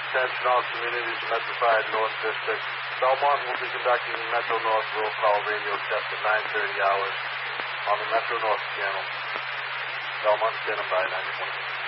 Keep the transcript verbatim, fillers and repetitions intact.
Attention all communities of Metrified North District. Belmont will be conducting Metro North roll call radio test at nine thirty hours on the Metro North channel. Belmont, stand by nine twenty.